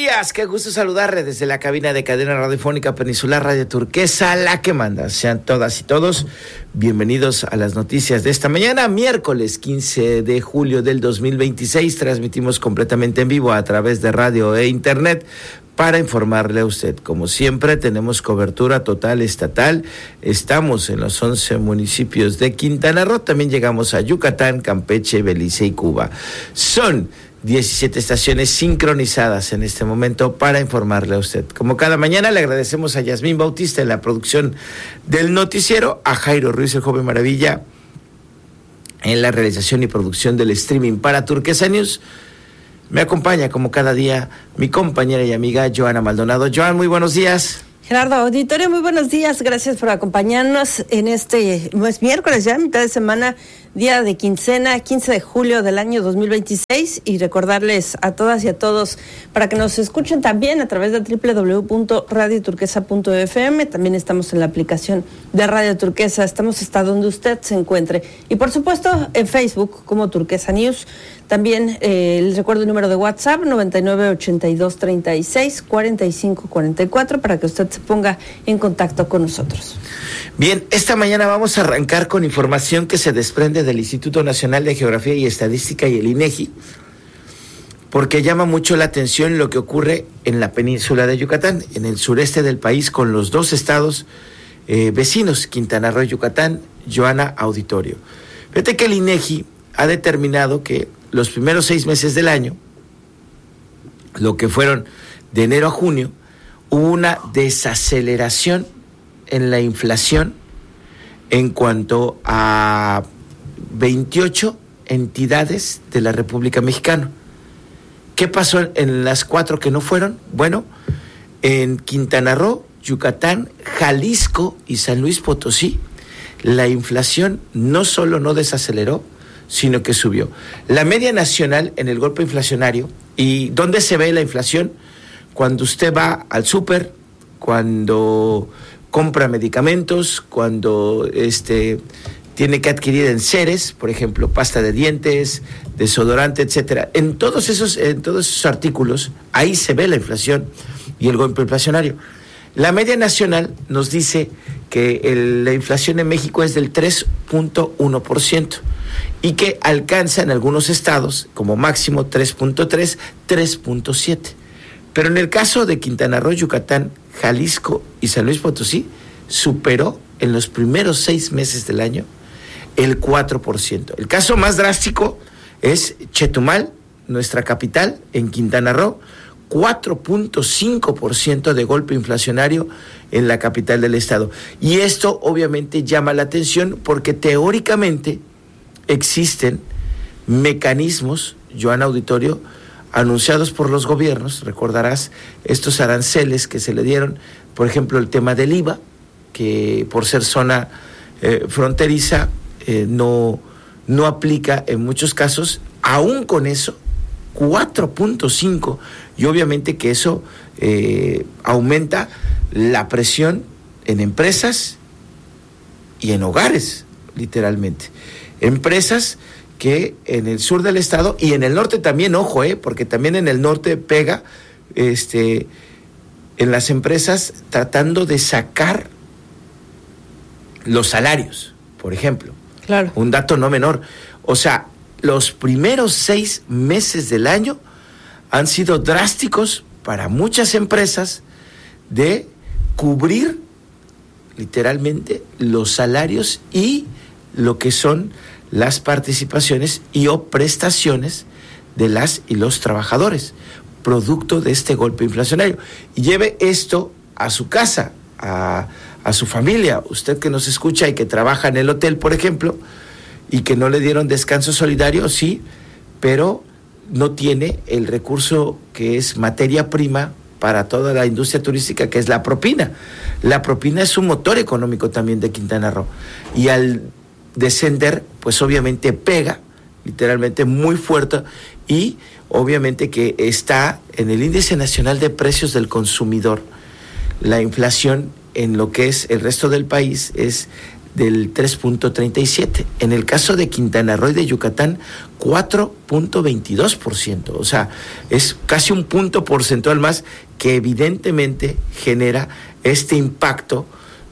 días, qué gusto saludarle desde la cabina de cadena radiofónica Peninsular Radio Turquesa, la que manda. Sean todas y todos bienvenidos a las noticias de esta mañana, miércoles 15 de julio del 2026. Transmitimos completamente en vivo a través de radio e internet para informarle a usted. Como siempre, tenemos cobertura total estatal. Estamos en los 11 municipios de Quintana Roo. También llegamos a Yucatán, Campeche, Belice y Cuba. Son 17 estaciones sincronizadas en este momento para informarle a usted. Como cada mañana, le agradecemos a Yasmín Bautista en la producción del noticiero, a Jairo Ruiz, el joven maravilla, en la realización y producción del streaming para Turquesa News. Me acompaña, como cada día, mi compañera y amiga Joana Maldonado. Joan, muy buenos días. Gerardo, auditorio, muy buenos días. Gracias por acompañarnos en este miércoles, ya mitad de semana, día de quincena, 15 de julio del año 2026. Y recordarles a todas y a todos para que nos escuchen también a través de www.radioturquesa.fm. También estamos en la aplicación de Radio Turquesa. Estamos hasta donde usted se encuentre. Y por supuesto en Facebook como Turquesa News. También les recuerdo el número de WhatsApp, 9982364544, para que usted se ponga en contacto con nosotros. Bien, esta mañana vamos a arrancar con información que se desprende del Instituto Nacional de Geografía y Estadística y el INEGI, porque llama mucho la atención lo que ocurre en la península de Yucatán, en el sureste del país, con los dos estados vecinos, Quintana Roo y Yucatán. Joana, auditorio. Fíjate que el INEGI ha determinado que los primeros 6 meses del año, lo que fueron de enero a junio, hubo una desaceleración en la inflación en cuanto a 28 entidades de la República Mexicana. ¿Qué pasó en las 4 que no fueron? Bueno, en Quintana Roo, Yucatán, Jalisco y San Luis Potosí, la inflación no solo no desaceleró, sino que subió. La media nacional en el golpe inflacionario, ¿y dónde se ve la inflación? Cuando usted va al súper, cuando compra medicamentos, cuando tiene que adquirir enseres, por ejemplo, pasta de dientes, desodorante, etcétera. En todos esos artículos, ahí se ve la inflación y el golpe inflacionario. La media nacional nos dice que la inflación en México es del 3.1%. y que alcanza en algunos estados como máximo 3.3, 3.7. Pero en el caso de Quintana Roo, Yucatán, Jalisco y San Luis Potosí, superó en los primeros 6 meses del año el 4%. El caso más drástico es Chetumal, nuestra capital, en Quintana Roo, 4.5% de golpe inflacionario en la capital del estado. Y esto obviamente llama la atención porque teóricamente existen mecanismos, Joana, auditorio, anunciados por los gobiernos. Recordarás estos aranceles que se le dieron, por ejemplo, el tema del IVA, que por ser zona fronteriza no aplica en muchos casos. Aún con eso, 4.5, y obviamente que eso aumenta la presión en empresas y en hogares, literalmente. Empresas que en el sur del estado y en el norte también, ojo, porque también en el norte pega en las empresas tratando de sacar los salarios, por ejemplo. Claro. Un dato no menor. O sea, los primeros 6 meses del año han sido drásticos para muchas empresas de cubrir literalmente los salarios y lo que son las participaciones y o prestaciones de las y los trabajadores, producto de este golpe inflacionario. Y lleve esto a su casa, a su familia. Usted que nos escucha y que trabaja en el hotel, por ejemplo, y que no le dieron descanso solidario, sí, pero no tiene el recurso que es materia prima para toda la industria turística, que es la propina. La propina es un motor económico también de Quintana Roo. Y al descender, pues obviamente pega, literalmente muy fuerte, y obviamente que está en el Índice Nacional de Precios del Consumidor. La inflación en lo que es el resto del país es del 3.37%. En el caso de Quintana Roo y de Yucatán, 4.22%. O sea, es casi un punto porcentual más que evidentemente genera este impacto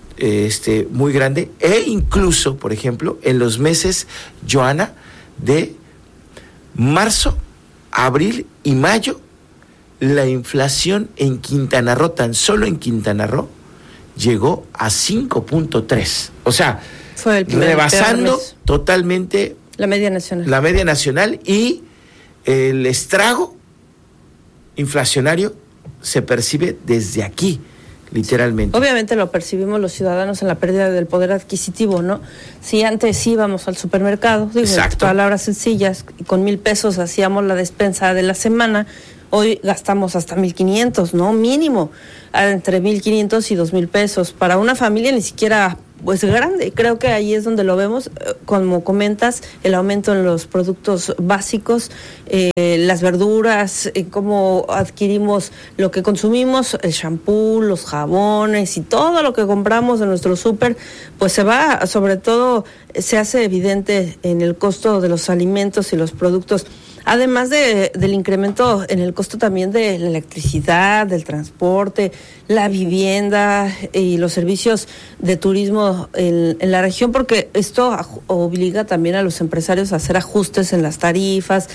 muy grande. E incluso, por ejemplo, en los meses, Joana, de marzo, abril y mayo, la inflación en Quintana Roo, tan solo en Quintana Roo, llegó a 5.3. O sea, fue rebasando totalmente la media nacional. La media nacional, y el estrago inflacionario se percibe desde aquí, literalmente. Obviamente lo percibimos los ciudadanos en la pérdida del poder adquisitivo, ¿no? Si antes íbamos al supermercado, digo, en palabras sencillas, con 1,000 pesos hacíamos la despensa de la semana, hoy gastamos hasta 1,500, ¿no? Mínimo, entre 1,500 y 2,000 pesos. Para una familia ni siquiera, pues, grande. Creo que ahí es donde lo vemos, como comentas, el aumento en los productos básicos, las verduras, cómo adquirimos lo que consumimos, el shampoo, los jabones y todo lo que compramos en nuestro súper, pues se va, sobre todo, se hace evidente en el costo de los alimentos y los productos. Además del incremento en el costo también de la electricidad, del transporte, la vivienda y los servicios de turismo en la región, porque esto obliga también a los empresarios a hacer ajustes en las tarifas,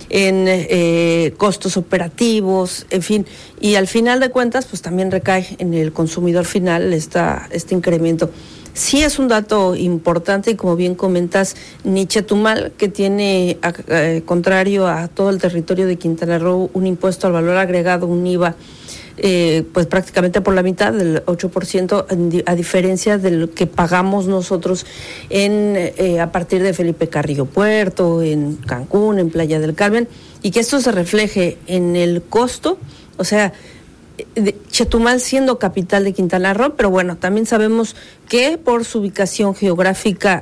en costos operativos, en fin, y al final de cuentas pues también recae en el consumidor final este incremento. Sí es un dato importante y, como bien comentas, ni Chetumal, que tiene, contrario a todo el territorio de Quintana Roo, un impuesto al valor agregado, un IVA, pues prácticamente por la mitad, del 8%, a diferencia de lo que pagamos nosotros a partir de Felipe Carrillo Puerto, en Cancún, en Playa del Carmen, y que esto se refleje en el costo, o sea, Chetumal siendo capital de Quintana Roo, pero bueno, también sabemos que por su ubicación geográfica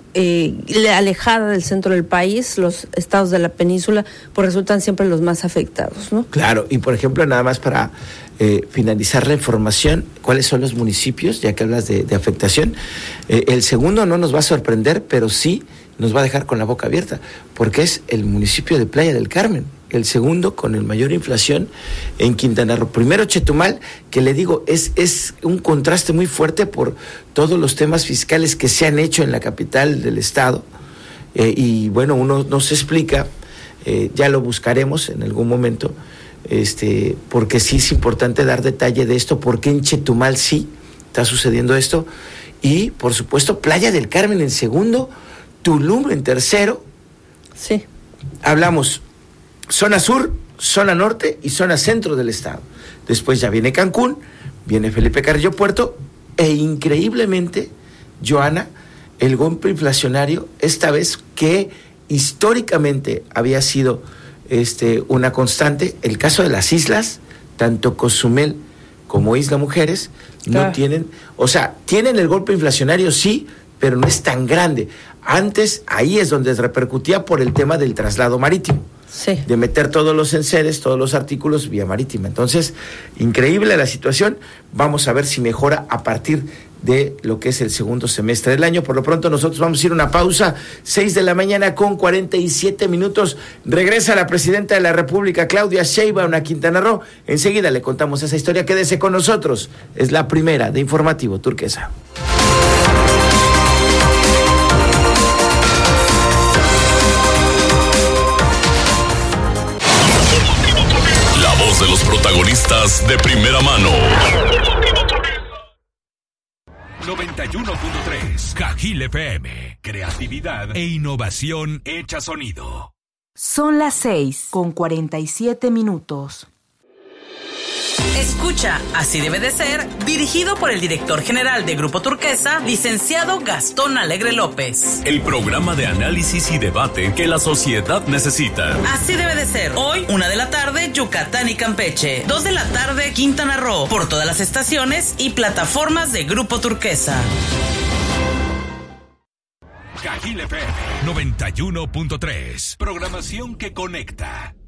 alejada del centro del país, los estados de la península pues resultan siempre los más afectados, ¿no? Claro, y por ejemplo, nada más para finalizar la información, ¿cuáles son los municipios? Ya que hablas de afectación, el segundo no nos va a sorprender, pero sí nos va a dejar con la boca abierta, porque es el municipio de Playa del Carmen, el segundo con el mayor inflación en Quintana Roo. Primero Chetumal, que le digo, es un contraste muy fuerte por todos los temas fiscales que se han hecho en la capital del estado, y bueno, uno no se explica, ya lo buscaremos en algún momento, porque sí es importante dar detalle de esto, porque en Chetumal sí está sucediendo esto, y por supuesto Playa del Carmen en segundo, Tulum en tercero. Sí. Hablamos zona sur, zona norte y zona centro del estado. Después ya viene Cancún, viene Felipe Carrillo Puerto, e increíblemente, Joana, el golpe inflacionario, esta vez que históricamente había sido una constante, el caso de las islas, tanto Cozumel como Isla Mujeres, no tienen, o sea, tienen el golpe inflacionario sí, pero no es tan grande. Antes, ahí es donde repercutía por el tema del traslado marítimo. Sí. De meter todos los enseres, todos los artículos vía marítima. Entonces, increíble la situación. Vamos a ver si mejora a partir de lo que es el segundo semestre del año. Por lo pronto, nosotros vamos a ir a una pausa, 6:47 a.m. Regresa la presidenta de la República, Claudia Sheinbaum, a Quintana Roo. Enseguida le contamos esa historia. Quédese con nosotros. Es la primera de Informativo Turquesa. De los protagonistas de primera mano. 91.3 Cajil FM. Creatividad e innovación hecha sonido. Son las 6:47. Escucha, Así debe de ser, dirigido por el director general de Grupo Turquesa, licenciado Gastón Alegre López. El programa de análisis y debate que la sociedad necesita. Así debe de ser. Hoy, 1 de la tarde, Yucatán y Campeche. 2 de la tarde, Quintana Roo. Por todas las estaciones y plataformas de Grupo Turquesa. Cajil FM 91.3. Programación que conecta.